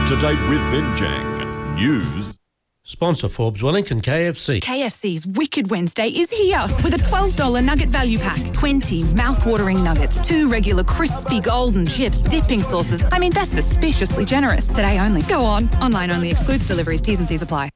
Up to date with Binjang News. Sponsor Forbes Wellington KFC. KFC's Wicked Wednesday is here with a $12 nugget value pack. 20 mouth-watering nuggets, 2 regular crispy golden chips, dipping sauces. I mean, that's suspiciously generous. Today only. Go on. Online only. Excludes deliveries. T's and C's apply.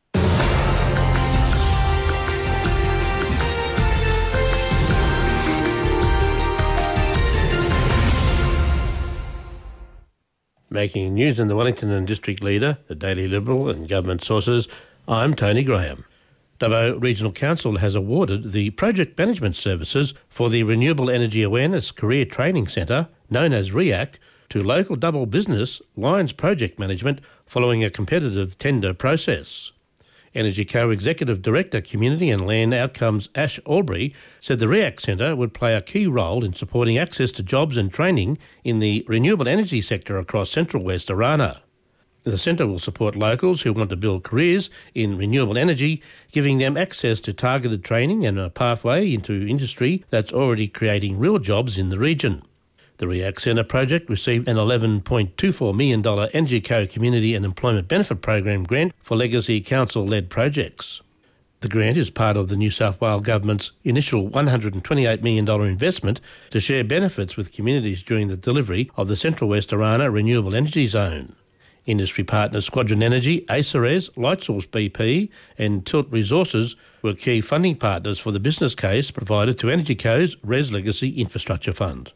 Making news in the Wellington and District Leader, the Daily Liberal and government sources, I'm Tony Graham. Dubbo Regional Council has awarded the project management services for the Renewable Energy Awareness Career Training Centre, known as REACT, to local Dubbo business Lions Project Management following a competitive tender process. Energy Co-Executive Director Community and Land Outcomes Ash Albury said the REACT Centre would play a key role in supporting access to jobs and training in the renewable energy sector across central West Orana. The centre will support locals who want to build careers in renewable energy, giving them access to targeted training and a pathway into industry that's already creating real jobs in the region. The REACT Centre project received an $11.24 million NGCO Community and Employment Benefit Program grant for legacy council-led projects. The grant is part of the New South Wales Government's initial $128 million investment to share benefits with communities during the delivery of the Central West Orana Renewable Energy Zone. Industry partners Squadron Energy, Aceres, Lightsource BP and Tilt Resources were key funding partners for the business case provided to EnergyCo's Res Legacy Infrastructure Fund.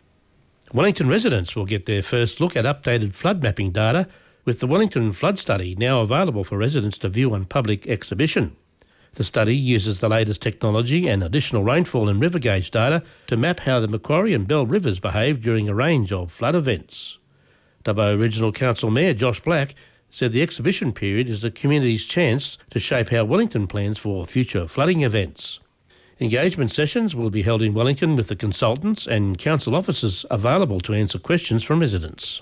Wellington residents will get their first look at updated flood mapping data, with the Wellington Flood Study now available for residents to view on public exhibition. The study uses the latest technology and additional rainfall and river gauge data to map how the Macquarie and Bell rivers behave during a range of flood events. Dubbo Regional Council Mayor Josh Black said the exhibition period is the community's chance to shape how Wellington plans for future flooding events. Engagement sessions will be held in Wellington with the consultants and council officers available to answer questions from residents.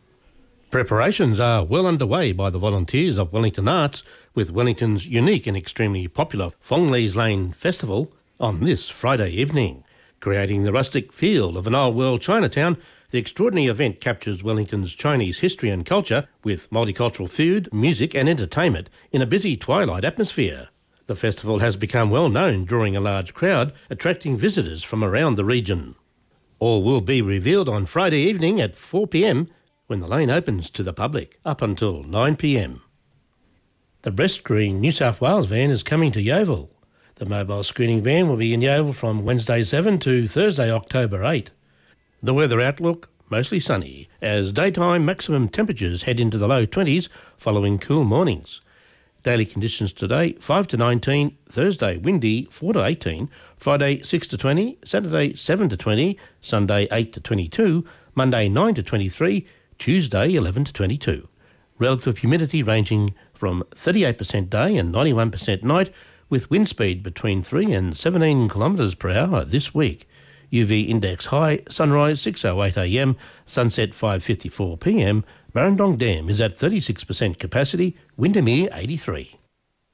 Preparations are well underway by the volunteers of Wellington Arts with Wellington's unique and extremely popular Fongleys Lane Festival on this Friday evening. Creating the rustic feel of an old-world Chinatown, the extraordinary event captures Wellington's Chinese history and culture with multicultural food, music and entertainment in a busy twilight atmosphere. The festival has become well known, drawing a large crowd, attracting visitors from around the region. All will be revealed on Friday evening at 4 p.m. when the lane opens to the public, up until 9 p.m. The Breast Screen New South Wales van is coming to Yeovil. The mobile screening van will be in Yeovil from Wednesday 7 to Thursday October 8. The weather outlook, mostly sunny, as daytime maximum temperatures head into the low 20s following cool mornings. Daily conditions today, 5 to 19, Thursday windy, 4 to 18, Friday 6 to 20, Saturday 7 to 20, Sunday 8 to 22, Monday 9 to 23, Tuesday 11 to 22. Relative humidity ranging from 38% day and 91% night, with wind speed between 3 and 17 kilometres per hour this week. UV index high, sunrise 6:08am, sunset 5:54pm. Barrendong Dam is at 36% capacity, Windermere 83.